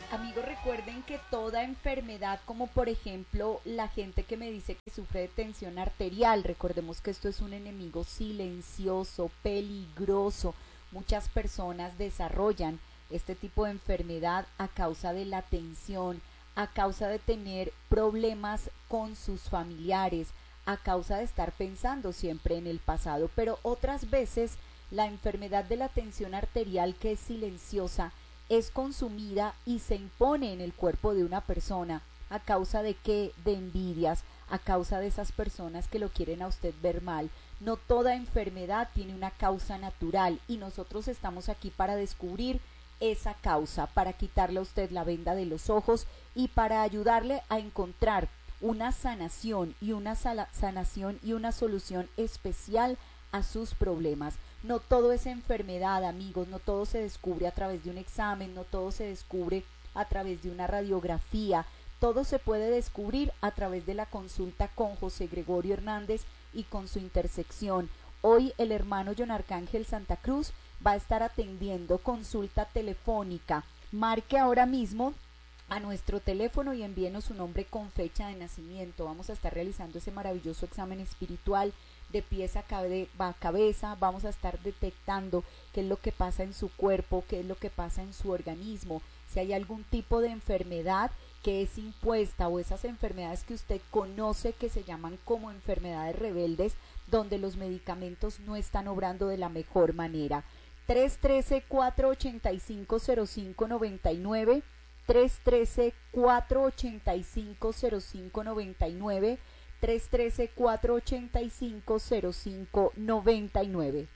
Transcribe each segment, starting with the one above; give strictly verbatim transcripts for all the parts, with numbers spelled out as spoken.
Amigos, recuerden que toda enfermedad, como por ejemplo la gente que me dice que sufre de tensión arterial, recordemos que esto es un enemigo silencioso, peligroso. Muchas personas desarrollan este tipo de enfermedad a causa de la tensión, a causa de tener problemas con sus familiares, a causa de estar pensando siempre en el pasado. Pero otras veces la enfermedad de la tensión arterial, que es silenciosa, es consumida y se impone en el cuerpo de una persona. ¿A causa de qué? De envidias, a causa de esas personas que lo quieren a usted ver mal. No toda enfermedad tiene una causa natural y nosotros estamos aquí para descubrir esa causa, para quitarle a usted la venda de los ojos y para ayudarle a encontrar una sanación y una sanación y una solución especial a sus problemas. No todo es enfermedad, amigos, no todo se descubre a través de un examen, no todo se descubre a través de una radiografía, todo se puede descubrir a través de la consulta con José Gregorio Hernández y con su intersección. Hoy el hermano John Arcángel Santa Cruz va a estar atendiendo consulta telefónica. Marque ahora mismo a nuestro teléfono y envíenos su nombre con fecha de nacimiento. Vamos a estar realizando ese maravilloso examen espiritual de pies a cabeza. Vamos a estar detectando qué es lo que pasa en su cuerpo, qué es lo que pasa en su organismo, si hay algún tipo de enfermedad que es impuesta o esas enfermedades que usted conoce que se llaman como enfermedades rebeldes, donde los medicamentos no están obrando de la mejor manera. tres uno tres, cuatro ocho cinco, cero cinco nueve nueve, tres uno tres, cuatro ocho cinco, cero cinco nueve nueve, tres uno tres, cuatro ocho cinco, cero cinco nueve nueve.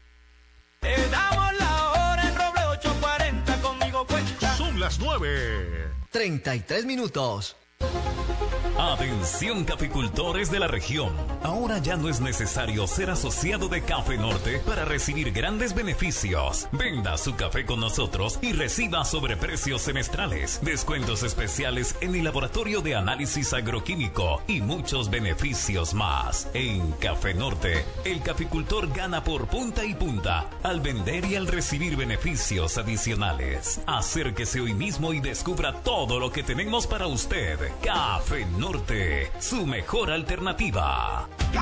Te damos la hora en Roble ocho cuarenta, conmigo cuenta. Son las nueve. treinta y tres minutos. Atención, caficultores de la región. Ahora ya no es necesario ser asociado de Café Norte para recibir grandes beneficios. Venda su café con nosotros y reciba sobreprecios semestrales, descuentos especiales en el laboratorio de análisis agroquímico y muchos beneficios más. En Café Norte, el caficultor gana por punta y punta al vender y al recibir beneficios adicionales. Acérquese hoy mismo y descubra todo lo que tenemos para usted. Café Norte, su mejor alternativa.